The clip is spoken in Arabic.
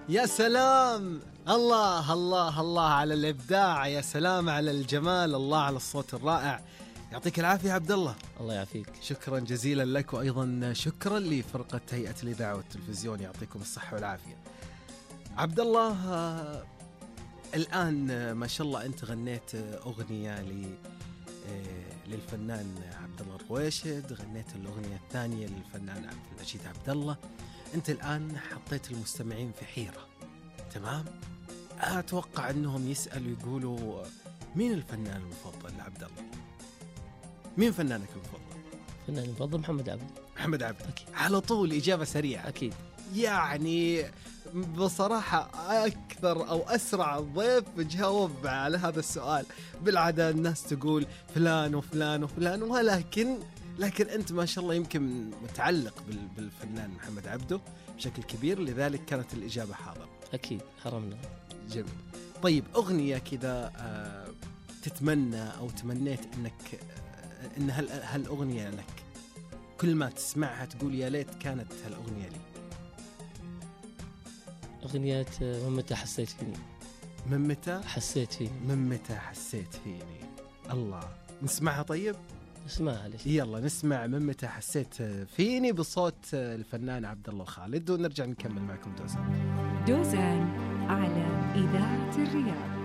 يا سلام، الله الله الله على الإبداع، يا سلام على الجمال، الله على الصوت الرائع. يعطيك العافية عبد الله. الله يعافيك. شكرا جزيلا لك، وأيضا شكرا لفرقة هيئة الإذاعة والتلفزيون، يعطيكم الصحة والعافية. عبد الله، الآن ما شاء الله أنت غنيت أغنية للفنان عبد الله الرويشد، غنيت الأغنية الثانية للفنان عبد المجيد عبد الله. أنت الآن حطيت المستمعين في حيرة، تمام؟ أتوقع أنهم يسألوا يقولوا مين الفنان المفضل لعبد الله؟ مين فنانك المفضل؟ فنان المفضل محمد عبد. محمد عبد أكيد. على طول إجابة سريعة. أكيد. يعني بصراحة أكثر أو أسرع ضيف جاوب على هذا السؤال. بالعادة الناس تقول فلان وفلان وفلان، لكن أنت ما شاء الله يمكن متعلق بالفنان محمد عبده بشكل كبير، لذلك كانت الإجابة حاضرة. أكيد حرمنا. جميل. طيب، أغنية كذا تتمنى أو تمنيت إن هالأغنية لك، كل ما تسمعها تقول يا ليت كانت هالأغنية لي؟ أغنية من متى حسيت فيني. من متى حسيت فيني. من متى حسيت فيني. الله، نسمعها. طيب اسمعها ليش. يلا نسمع من متى حسيت فيني بصوت الفنان عبد الله الخالد، ونرجع نكمل معكم دوزان على إذاعة الرياض.